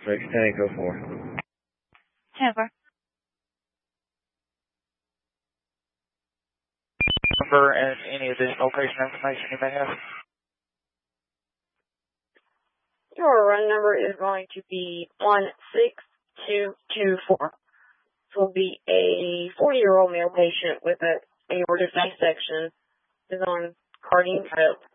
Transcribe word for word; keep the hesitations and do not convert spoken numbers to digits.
six ten Echo four. Over. Number and any additional patient information you may have. Your run number is going to be one six two two four. This will be a forty-year-old male patient with an aortic dissection. Is on cardiac drip.